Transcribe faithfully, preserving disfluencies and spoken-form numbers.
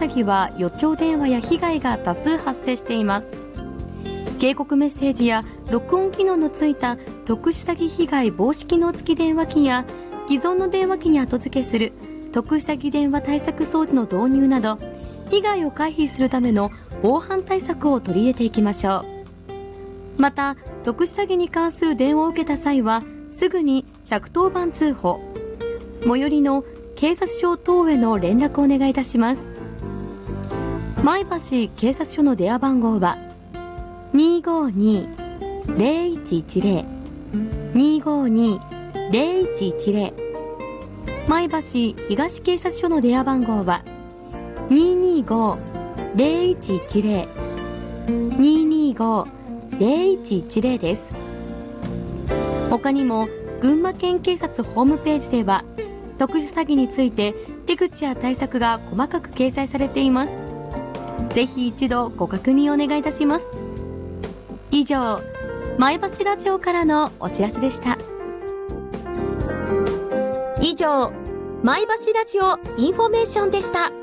殊詐欺は予兆電話や被害が多数発生しています。警告メッセージや録音機能のついた特殊詐欺被害防止機能付き電話機や既存の電話機に後付けする特殊詐欺電話対策装置の導入など、被害を回避するための防犯対策を取り入れていきましょう。また、特殊詐欺に関する電話を受けた際はすぐにひゃくとおばん通報、最寄りの警察署等への連絡をお願いいたします。前橋警察署の電話番号は にーごーにー ゼロいちいちゼロ にーごーにー ゼロいちいちゼロ、前橋東警察署の電話番号は にーにーごー ゼロいちいちゼロ にーにーごー ゼロいちいちゼロ です。他にも群馬県警察ホームページでは特殊詐欺について手口や対策が細かく掲載されています。ぜひ一度ご確認お願いいたします。以上、前橋ラジオからのお知らせでした。以上、前橋ラジオインフォメーションでした。